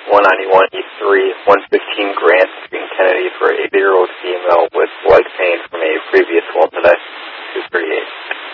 191E3, 115 Grant Street, Kennedy, for an 80-year-old female with leg pain from a previous one today. 238.